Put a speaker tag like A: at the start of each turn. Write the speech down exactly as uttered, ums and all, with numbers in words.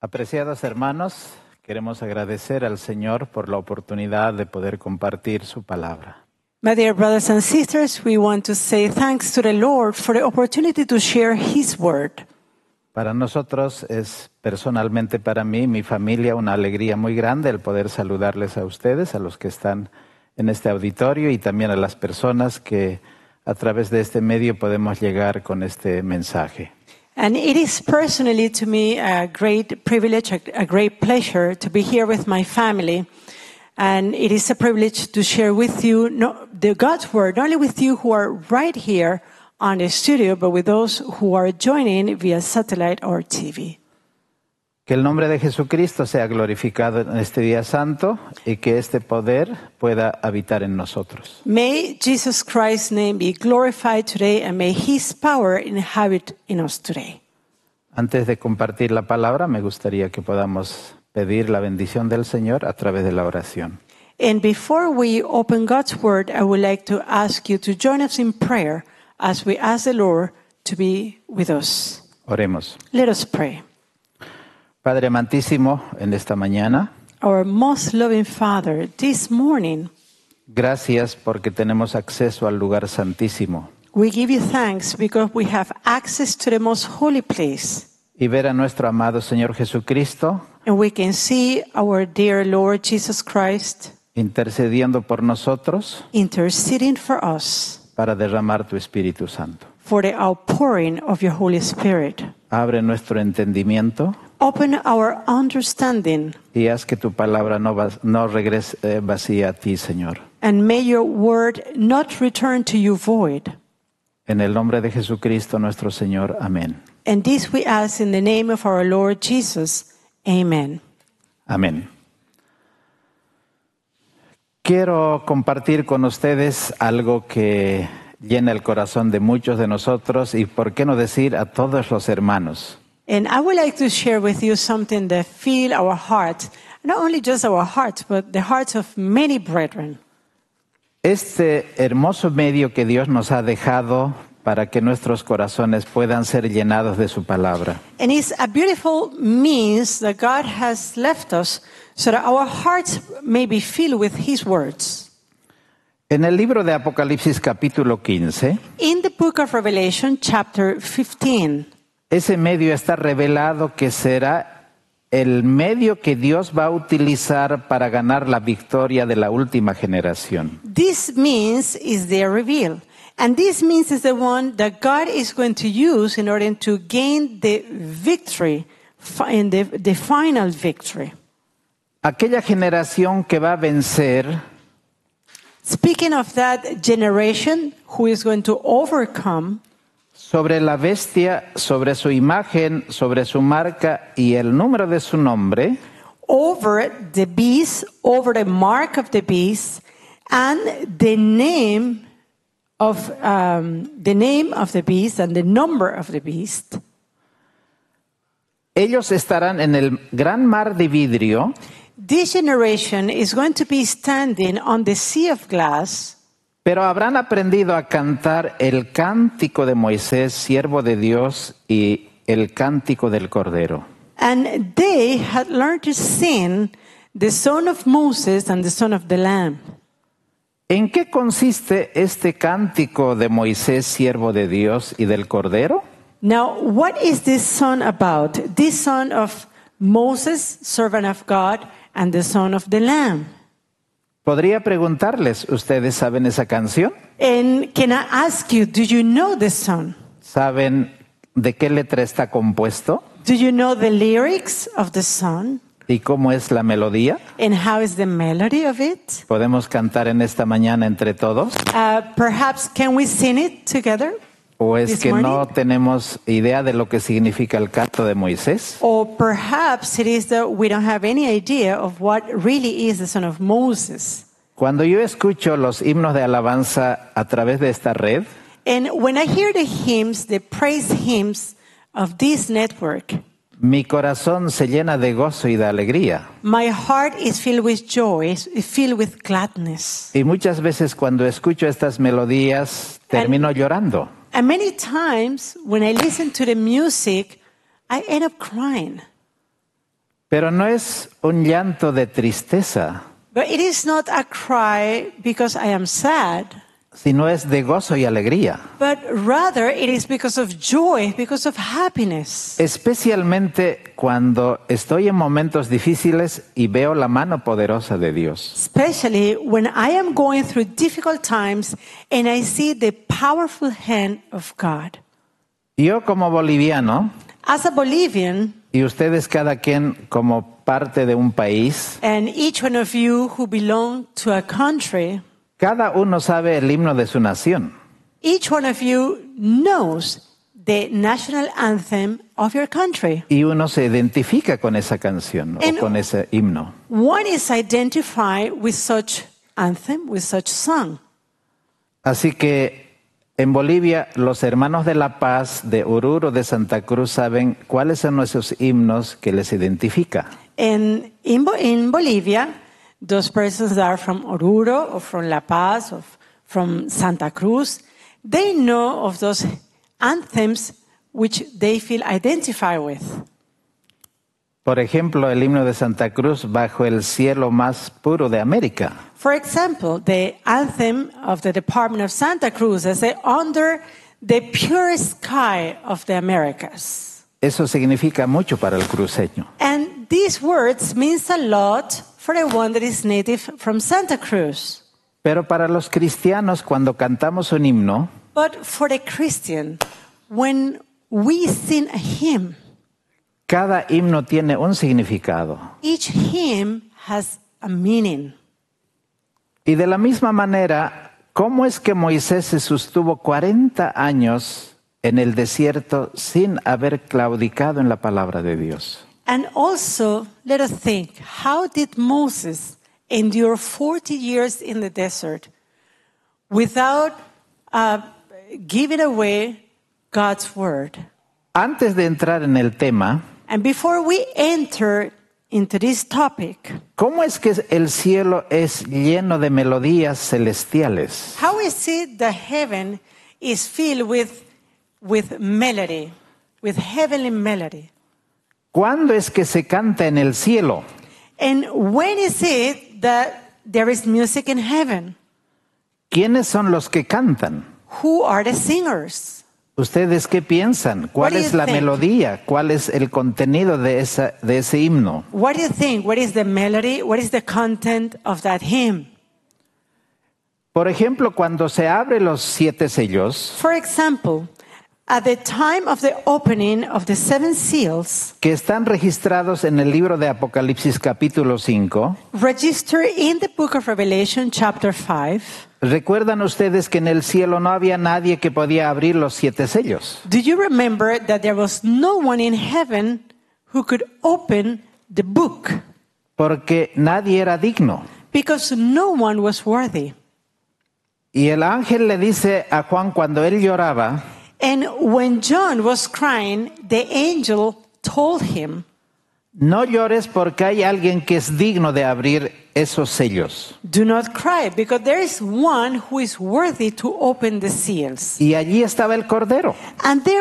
A: Apreciados hermanos, queremos agradecer al Señor por la oportunidad de poder compartir su palabra.
B: My dear brothers and sisters, we want to say thanks to the Lord for the opportunity to share His word.
A: Para nosotros es personalmente para mí, mi familia, una alegría muy grande el poder saludarles a ustedes, a los que están en este auditorio y también a las personas que a través de este medio podemos llegar con este mensaje.
B: And it is personally to me a great privilege, a, a great pleasure to be here with my family. And it is a privilege to share with you no, the God's word, not only with you who are right here on the studio, but with those who are joining via satellite or T V.
A: Que el nombre de Jesucristo sea glorificado en este día santo y que este poder pueda habitar en nosotros.
B: May Jesus Christ's name be glorified today and may His power inhabit in us today.
A: Antes de compartir la palabra, me gustaría que podamos pedir la bendición del Señor a través de la oración.
B: And before we open God's word, I would like to ask you to join us in prayer as we ask the Lord to be with us.
A: Oremos.
B: Let us pray.
A: Padre amantísimo, en esta mañana,
B: Our most loving Father, this morning,
A: gracias porque tenemos acceso al lugar santísimo
B: we give you thanks because we have access to the most holy place.
A: y ver a nuestro amado Señor Jesucristo
B: And we can see our dear Lord Jesus Christ
A: intercediendo por nosotros
B: interceding for us
A: para derramar tu Espíritu Santo.
B: for the outpouring of your Holy Spirit.
A: Abre nuestro entendimiento
B: Open our understanding
A: y haz que tu palabra no, va, no regrese eh, vacía a ti, Señor.
B: and may your word not return to you void.
A: En el nombre de Jesucristo nuestro Señor. Amén.
B: And this we ask in the name of our Lord Jesus. Amen.
A: Amén. Quiero compartir con ustedes algo que llena el corazón de muchos de nosotros y, por qué no decir, a todos los hermanos.
B: And I would like to share with you something that fill our heart, not only just our hearts, but the hearts of many brethren.
A: Este hermoso medio que Dios nos ha dejado para que nuestros corazones puedan ser llenados de su palabra.
B: And it's a beautiful means that God has left us so that our hearts may be filled with His words.
A: En el libro de Apocalipsis capítulo quince,
B: In the book of Revelation, chapter fifteen,
A: ese medio está revelado que será el medio que Dios va a utilizar para ganar la victoria de la última generación.
B: this means is there revealed. And this means is the one that God is going to use in order to gain the victory, fi- in the, the final victory.
A: Aquella generación que va a vencer
B: Speaking of that generation who is going to overcome
A: sobre la bestia, sobre su imagen, sobre su marca y el número de su nombre,
B: over the beast, over the mark of the beast, and the name of um, the name of the beast and the number of the beast.
A: ellos estarán en el gran mar de vidrio
B: This generation is going to be standing on the sea of glass,
A: pero habrán aprendido a cantar el cántico de Moisés, siervo de Dios, y el cántico del Cordero.
B: and they had learned to sing the song of Moses and the song of the Lamb.
A: ¿En qué consiste este cántico de Moisés, siervo de Dios, y del Cordero?
B: Now, what is this song about? This song of Moses, servant of God, and the song of the Lamb.
A: Podría preguntarles, ¿ustedes saben esa canción?
B: And can I ask you, do you know this song?
A: ¿Saben de qué letra está compuesto?
B: Do you know the lyrics of the song?
A: ¿Y cómo es la melodía?
B: And how is the melody of it?
A: ¿Podemos cantar en esta mañana entre todos?
B: Uh, perhaps can we sing it together?
A: ¿O es
B: This
A: que no
B: morning?
A: tenemos idea de lo que significa el canto de Moisés?
B: Or perhaps it is that we don't have any idea of what really is the song of Moses.
A: Cuando yo escucho los himnos de alabanza a través de esta red,
B: And when I hear the hymns, the praise hymns of this network,
A: mi corazón se llena de gozo y de alegría.
B: my heart is filled with joy, is filled with gladness.
A: Y muchas veces cuando escucho estas melodías, termino llorando.
B: And many times when I listen to the music, I end up crying.
A: Pero no es un llanto de tristeza,
B: But it is not a cry because I am sad,
A: sino es de gozo y alegría.
B: but rather it is because of joy, because of happiness.
A: Especialmente cuando estoy en momentos difíciles y veo la mano poderosa de Dios.
B: Especially when I am going through difficult times and I see the powerful hand of God.
A: Yo como boliviano,
B: As a Bolivian,
A: y ustedes cada quien como parte de un país,
B: and each one of you who belong to a country,
A: cada uno sabe el himno de su nación.
B: each one of you knows the national anthem of your country.
A: Y uno se identifica con esa canción
B: En-
A: o con ese himno.
B: One is identified with such anthem, with such song.
A: Así que en Bolivia los hermanos de La Paz, de Oruro, de Santa Cruz saben cuáles son esos himnos que les identifica.
B: And in, Bo- in Bolivia, those persons that are from Oruro or from La Paz or f- from Santa Cruz, they know of those anthems which they feel identified with.
A: Por ejemplo, el himno de Santa Cruz, Bajo el cielo más puro de América.
B: For example, the anthem of the Department of Santa Cruz is under the purest sky of the Americas.
A: Eso significa mucho para el cruceño.
B: And these words means a lot for the one that is native from Santa Cruz.
A: Pero para los cristianos, cuando cantamos un himno,
B: But for the Christian, when we sing a hymn,
A: cada himno tiene un significado.
B: each hymn has a meaning.
A: Y de la misma manera, ¿cómo es que Moisés se sostuvo cuarenta años en el desierto sin haber claudicado en la palabra de Dios?
B: And also, let us think, how did Moses endure forty years in the desert without uh, giving away God's word?
A: Antes de entrar en el tema,
B: And before we enter into this topic,
A: ¿cómo es que el cielo es lleno de melodías celestiales?
B: how is it that heaven is filled with, with melody, with heavenly melody?
A: ¿Cuándo es que se canta en el cielo?
B: And when is it that there is music in heaven?
A: ¿Quiénes son los que cantan?
B: Who are the singers?
A: ¿Ustedes qué piensan? ¿Cuál
B: What do
A: es
B: you
A: la
B: think?
A: melodía? ¿Cuál es el contenido de, esa, de ese himno?
B: What do you think? What is the melody? What is the content of that hymn?
A: Por ejemplo, cuando se abren los siete sellos,
B: For example, at the time of the opening of the seven seals,
A: que están registrados en el libro de Apocalipsis capítulo cinco,
B: registered in the book of Revelation, chapter five,
A: ¿recuerdan ustedes que en el cielo no había nadie que podía abrir los siete sellos?
B: do you remember that there was no one in heaven who could open the book?
A: Porque nadie era digno.
B: Because no one was worthy.
A: Y el ángel le dice a Juan cuando él lloraba,
B: And when John was crying, the angel told him,
A: no llores porque hay alguien que es digno de abrir esos sellos.
B: do not cry, because there is one who is worthy to open the seals.
A: Y allí estaba el Cordero.
B: And there